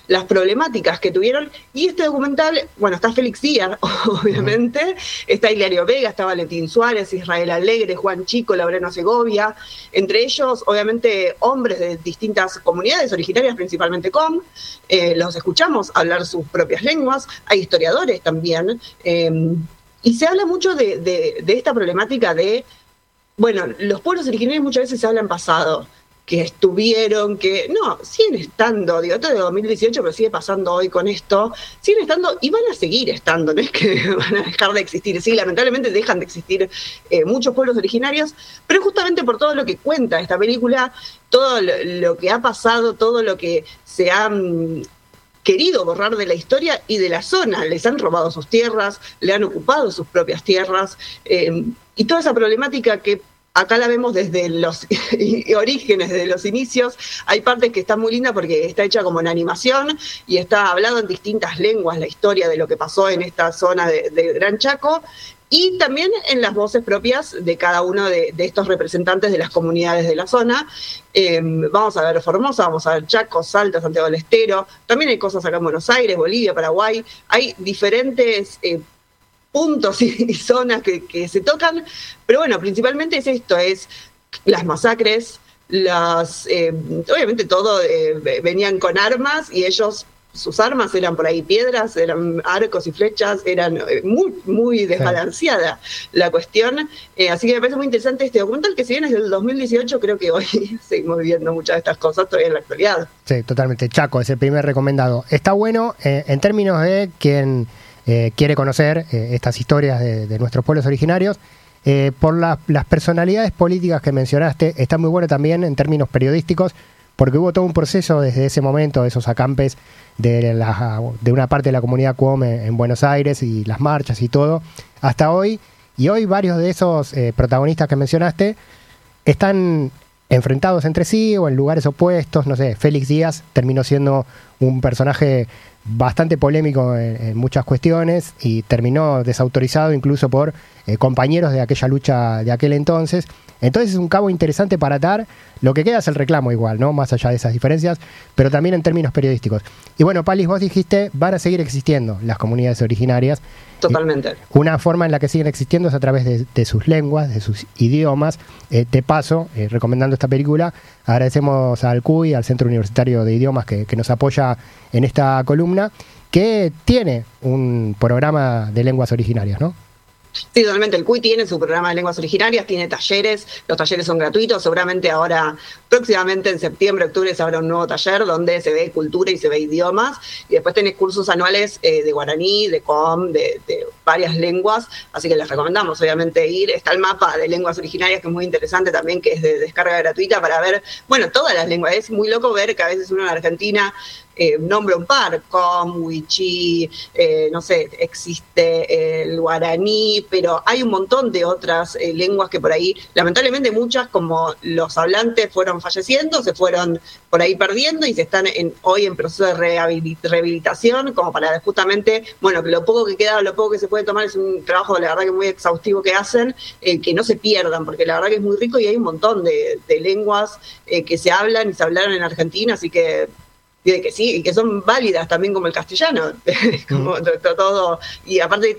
las problemáticas que tuvieron. Y este documental, bueno, está Félix Díaz, obviamente, está Hilario Vega, está Valentín Suárez, Israel Alegre, Juan Chico, Laureano Segovia, entre ellos, obviamente, hombres de distintas comunidades originarias, principalmente los escuchamos hablar sus propias lenguas, hay historiadores también, y se habla mucho de esta problemática de, bueno, los pueblos originarios muchas veces se habla en pasado, que estuvieron, que no, siguen estando, digo, esto es de 2018, pero sigue pasando hoy con esto, siguen estando y van a seguir estando, no es que van a dejar de existir, sí, lamentablemente dejan de existir muchos pueblos originarios, pero justamente por todo lo que cuenta esta película, todo lo que ha pasado, todo lo que se ha querido borrar de la historia y de la zona, les han robado sus tierras, le han ocupado sus propias tierras, y toda esa problemática que acá la vemos desde los orígenes, desde los inicios. Hay partes que están muy lindas porque está hecha como en animación y está hablado en distintas lenguas la historia de lo que pasó en esta zona de Gran Chaco, y también en las voces propias de cada uno de estos representantes de las comunidades de la zona. Vamos a ver Formosa, vamos a ver Chaco, Salta, Santiago del Estero, también hay cosas acá en Buenos Aires, Bolivia, Paraguay, hay diferentes puntos y zonas que se tocan, pero bueno, principalmente es esto, es las masacres, obviamente todo venían con armas y ellos, sus armas eran por ahí piedras, eran arcos y flechas, eran muy desbalanceada la cuestión, así que me parece muy interesante este documental que si bien es del 2018, creo que hoy seguimos viviendo muchas de estas cosas todavía en la actualidad. Sí, totalmente. Chaco es el primer recomendado. Está bueno en términos de quien quiere conocer estas historias de nuestros pueblos originarios, por las personalidades políticas que mencionaste. Está muy bueno también en términos periodísticos, porque hubo todo un proceso desde ese momento, de esos acampes de una parte de la comunidad Cuom en Buenos Aires y las marchas y todo, hasta hoy. Y hoy varios de esos protagonistas que mencionaste están enfrentados entre sí o en lugares opuestos. No sé, Félix Díaz terminó siendo un personaje bastante polémico en muchas cuestiones y terminó desautorizado incluso por compañeros de aquella lucha de aquel entonces. Entonces es un cabo interesante para atar. Lo que queda es el reclamo igual, ¿no? Más allá de esas diferencias, pero también en términos periodísticos. Y bueno, Palis, vos dijiste, van a seguir existiendo las comunidades originarias. Totalmente. Una forma en la que siguen existiendo es a través de sus lenguas, de sus idiomas. De paso, recomendando esta película, agradecemos al CUI, al Centro Universitario de Idiomas, que nos apoya en esta columna, que tiene un programa de lenguas originarias, ¿no? Sí, totalmente. El CUI tiene su programa de lenguas originarias, tiene talleres, los talleres son gratuitos, seguramente ahora, próximamente en septiembre, octubre, se habrá un nuevo taller donde se ve cultura y se ve idiomas, y después tenés cursos anuales de guaraní, de com, de varias lenguas, así que les recomendamos obviamente ir. Está el mapa de lenguas originarias, que es muy interesante también, que es de descarga gratuita para ver, bueno, todas las lenguas. Es muy loco ver que a veces uno en Argentina nombra un par, com, wichí, no sé, existe el guaraní, pero hay un montón de otras lenguas que por ahí, lamentablemente muchas, como los hablantes fueron falleciendo, se fueron por ahí perdiendo y se están hoy en proceso de rehabilitación, como para justamente, bueno, que lo poco que queda, lo poco que se puede tomar, es un trabajo la verdad que muy exhaustivo que hacen, que no se pierdan, porque la verdad que es muy rico y hay un montón de lenguas que se hablan y se hablaron en Argentina, así que que sí, y que son válidas también como el castellano, como todo, y aparte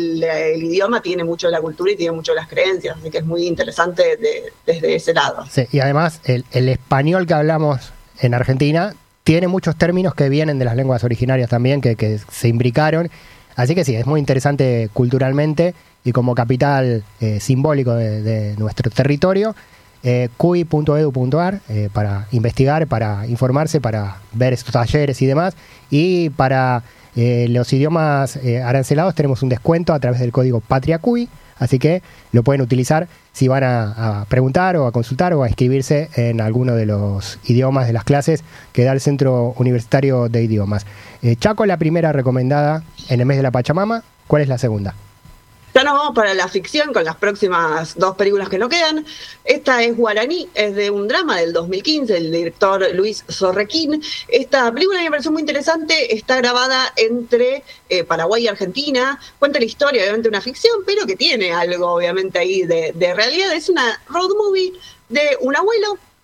el idioma tiene mucho de la cultura y tiene mucho de las creencias, así que es muy interesante desde ese lado. Sí, y además el español que hablamos en Argentina tiene muchos términos que vienen de las lenguas originarias también, que se imbricaron, así que sí, es muy interesante culturalmente y como capital simbólico de nuestro territorio. CUI.edu.ar para investigar, para informarse, para ver estos talleres y demás. Y para los idiomas arancelados tenemos un descuento a través del código PatriaCUI, así que lo pueden utilizar si van a preguntar o a consultar o a inscribirse en alguno de los idiomas de las clases que da el Centro Universitario de Idiomas. Chaco, la primera recomendada en el mes de la Pachamama. ¿Cuál es la segunda? Ya nos vamos para la ficción con las próximas dos películas que nos quedan. Esta es Guaraní, es de un drama del 2015, del director Luis Sorrequín. Esta película me pareció muy interesante, está grabada entre Paraguay y Argentina, cuenta la historia, obviamente una ficción, pero que tiene algo obviamente ahí de realidad. Es una road movie de un abuelo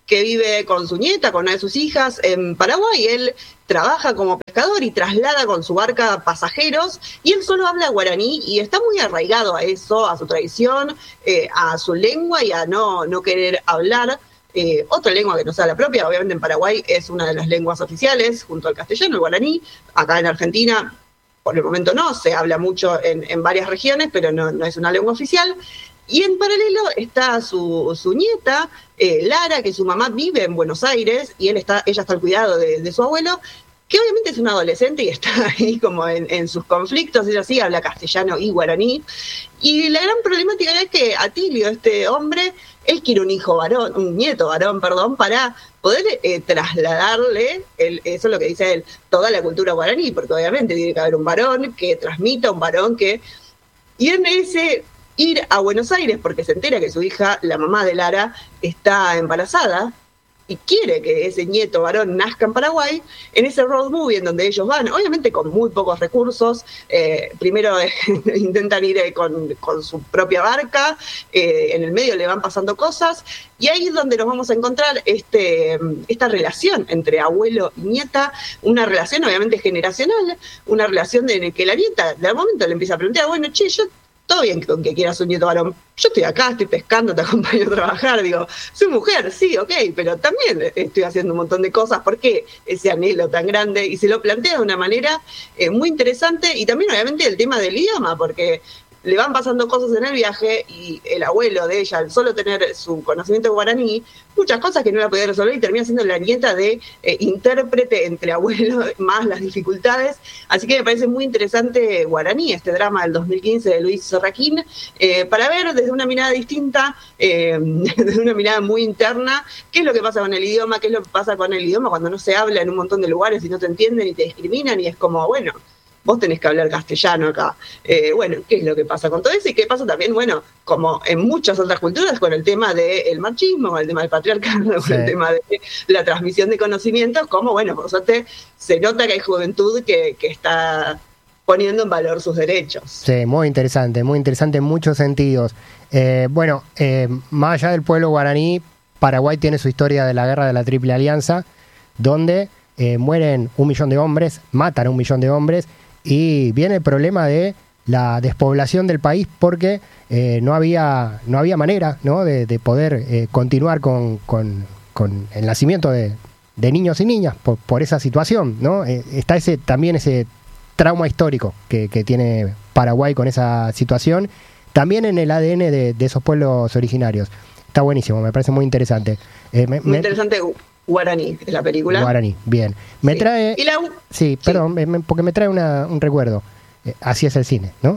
que vive con su nieta, con una de sus hijas en Paraguay. Él trabaja como pescador y traslada con su barca pasajeros, y él solo habla guaraní y está muy arraigado a eso, a su tradición, a su lengua y a no querer hablar otra lengua que no sea la propia. Obviamente en Paraguay es una de las lenguas oficiales, junto al castellano, el guaraní. Acá en Argentina, por el momento no, se habla mucho en varias regiones, pero no es una lengua oficial. Y en paralelo está su nieta, Lara, que su mamá vive en Buenos Aires, y ella está al cuidado de su abuelo, que obviamente es una adolescente y está ahí como en sus conflictos. Ella sí habla castellano y guaraní. Y la gran problemática es que Atilio, este hombre, él quiere un nieto varón, para poder trasladarle, eso es lo que dice él, toda la cultura guaraní, porque obviamente tiene que haber un varón que transmita, un varón que... Y en ese ir a Buenos Aires, porque se entera que su hija, la mamá de Lara, está embarazada, y quiere que ese nieto varón nazca en Paraguay, en ese road movie en donde ellos van, obviamente con muy pocos recursos. Primero intentan ir con su propia barca, en el medio le van pasando cosas, y ahí es donde nos vamos a encontrar esta relación entre abuelo y nieta, una relación obviamente generacional, una relación de que la nieta de algún momento le empieza a preguntar, bueno, che, yo todo bien con que quieras un nieto varón, yo estoy acá, estoy pescando, te acompaño a trabajar, digo, soy mujer, sí, ok, pero también estoy haciendo un montón de cosas. ¿Por qué ese anhelo tan grande? Y se lo plantea de una manera muy interesante, y también obviamente el tema del idioma, porque le van pasando cosas en el viaje, y el abuelo de ella, al solo tener su conocimiento de guaraní, muchas cosas que no la podía resolver, y termina siendo la nieta de intérprete entre abuelo más las dificultades. Así que me parece muy interesante Guaraní, este drama del 2015 de Luis Serraquín, para ver desde una mirada distinta, desde una mirada muy interna, qué es lo que pasa con el idioma, qué es lo que pasa con el idioma cuando no se habla en un montón de lugares y no te entienden y te discriminan, y es como, bueno, vos tenés que hablar castellano acá. Bueno, ¿qué es lo que pasa con todo eso? Y qué pasa también, bueno, como en muchas otras culturas, con el tema del machismo, con el tema del patriarcado, con el tema de la transmisión de conocimientos, como, bueno, por suerte se nota que hay juventud que está poniendo en valor sus derechos. Sí, muy interesante en muchos sentidos. Más allá del pueblo guaraní, Paraguay tiene su historia de la guerra de la Triple Alianza, donde mueren 1 millón de hombres, matan a 1 millón de hombres, y viene el problema de la despoblación del país, porque no había manera, ¿no?, de poder continuar con el nacimiento de niños y niñas por esa situación, ¿no? Está también ese trauma histórico que tiene Paraguay con esa situación, también en el ADN de esos pueblos originarios. Está buenísimo, me parece muy interesante. Muy interesante. Guaraní, es la película. Guaraní, bien. Me trae... ¿Y la... Sí, perdón, porque me trae un recuerdo. Así es el cine, ¿no?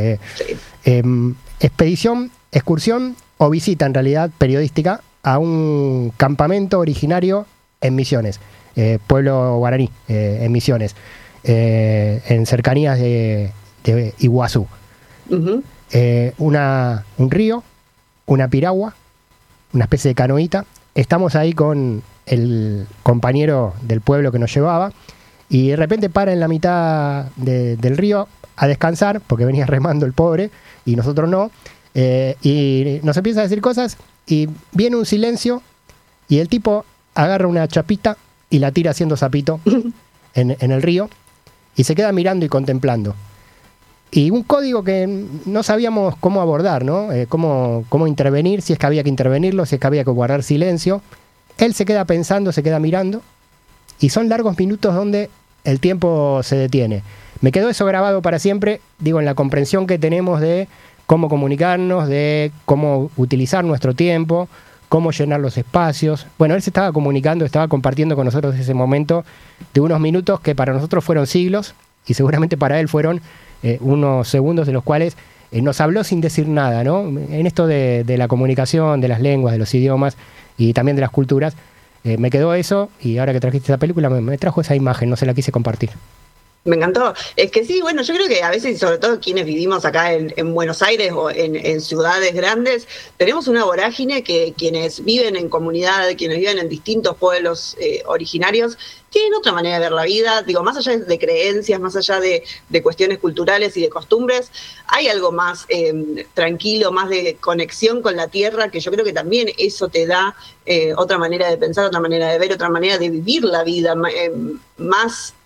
Expedición, excursión o visita, en realidad, periodística a un campamento originario en Misiones, pueblo guaraní, en Misiones, en cercanías de Iguazú. Uh-huh. Un río, una piragua, una especie de canoita. Estamos ahí con el compañero del pueblo que nos llevaba, y de repente para en la mitad del río a descansar, porque venía remando el pobre y nosotros no, y nos empieza a decir cosas, y viene un silencio, y el tipo agarra una chapita y la tira haciendo sapito en el río, y se queda mirando y contemplando. Y un código que no sabíamos cómo abordar, ¿no? Cómo intervenir, si es que había que intervenirlo, si es que había que guardar silencio. Él se queda pensando, se queda mirando, y son largos minutos donde el tiempo se detiene. Me quedó eso grabado para siempre, digo, en la comprensión que tenemos de cómo comunicarnos, de cómo utilizar nuestro tiempo, cómo llenar los espacios. Bueno, él se estaba comunicando, estaba compartiendo con nosotros ese momento de unos minutos que para nosotros fueron siglos, y seguramente para él fueron unos segundos de los cuales nos habló sin decir nada, ¿no? En esto de la comunicación, de las lenguas, de los idiomas y también de las culturas, me quedó eso, y ahora que trajiste esa película me trajo esa imagen, no se la quise compartir. Me encantó. Es que sí, bueno, yo creo que a veces, sobre todo quienes vivimos acá en Buenos Aires o en ciudades grandes, tenemos una vorágine que quienes viven en comunidad, quienes viven en distintos pueblos originarios, tienen otra manera de ver la vida, digo, más allá de creencias, más allá de cuestiones culturales y de costumbres, hay algo más tranquilo, más de conexión con la tierra, que yo creo que también eso te da otra manera de pensar, otra manera de ver, otra manera de vivir la vida, más